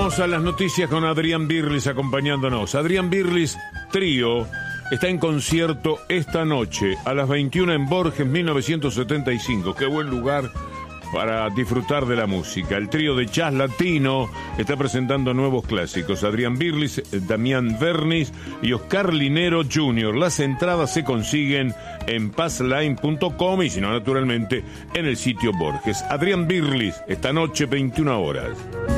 Vamos a las noticias con Adrián Birlis acompañándonos. Adrián Birlis Trío está en concierto esta noche a las 21 en Borges 1975. Qué buen lugar para disfrutar de la música. El trío de jazz latino está presentando nuevos clásicos. Adrián Birlis, Damián Vernis y Oscar Linero Jr. Las entradas se consiguen en passline.com y si no, naturalmente, en el sitio Borges. Adrián Birlis, esta noche 21 horas.